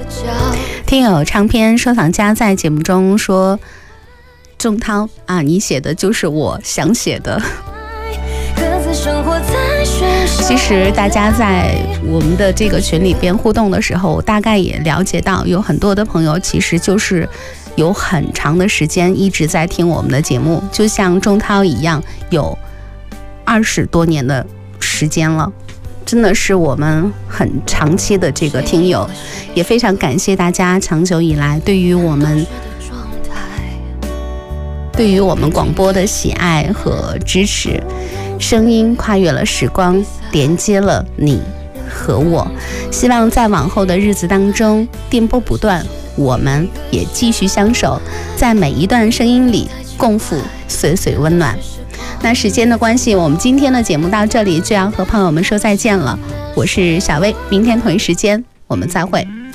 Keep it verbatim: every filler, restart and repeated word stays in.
听友唱片收藏家在节目中说，仲涛啊，你写的就是我想写的。其实大家在我们的这个群里边互动的时候，大概也了解到有很多的朋友其实就是有很长的时间一直在听我们的节目，就像仲涛一样有二十多年的时间了，真的是我们很长期的这个听友，也非常感谢大家长久以来对于我们对于我们广播的喜爱和支持。声音跨越了时光，连接了你和我，希望在往后的日子当中电波不断，我们也继续相守，在每一段声音里共赴岁岁温暖。那时间的关系，我们今天的节目到这里就要和朋友们说再见了，我是小薇，明天同一时间我们再会。